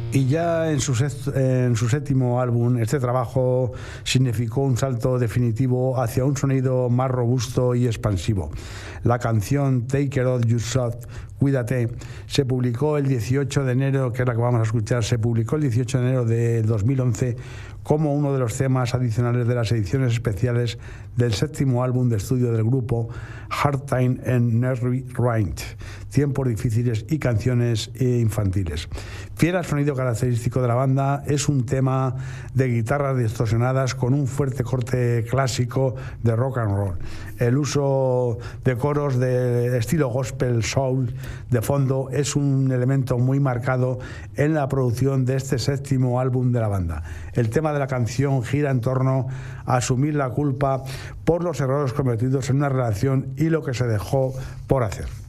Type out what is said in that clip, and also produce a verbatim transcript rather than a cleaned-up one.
Y ya en su, en su séptimo álbum, este trabajo significó un salto definitivo hacia un sonido más robusto y expansivo. La canción Take Care of Yourself, Cuídate, se publicó el dieciocho de enero, que es la que vamos a escuchar, se publicó el dieciocho de enero de dos mil once como uno de los temas adicionales de las ediciones especiales del séptimo álbum de estudio del grupo, Hard Time and Nursery Rhymes, tiempos difíciles y canciones infantiles. Fiel al sonido característico de la banda, es un tema de guitarras distorsionadas con un fuerte corte clásico de rock and roll. El uso de coros de estilo gospel soul de fondo es un elemento muy marcado en la producción de este séptimo álbum de la banda. El tema de la canción gira en torno a asumir la culpa por los errores cometidos en una relación y lo que se dejó por hacer.